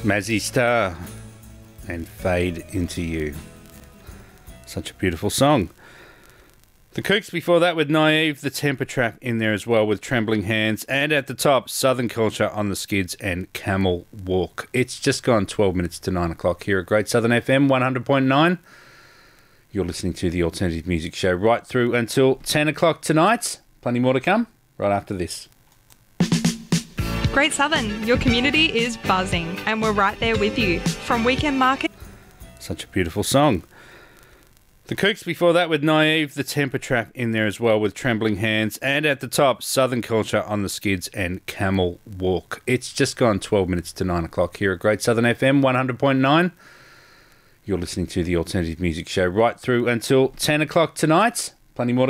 Mazzy Star and Fade Into You. Such a beautiful song. The Kooks before that with Naive, the Temper Trap in there as well with Trembling Hands, and at the top, Southern Culture on the Skids and Camel Walk. It's just gone 12 minutes to 9 o'clock here at Great Southern FM 100.9. You're listening to the Alternative Music Show right through until 10 o'clock tonight. Plenty more to come right after this. Great Southern, your community is buzzing and we're right there with you. From Weekend Market. Such a beautiful song. The Kooks before that with Naive, the Temper Trap in there as well with Trembling Hands, and at the top, Southern Culture on the Skids and Camel Walk. It's just gone 12 minutes to 9 o'clock here at Great Southern FM 100.9. You're listening to the Alternative Music Show right through until 10 o'clock tonight. Plenty more to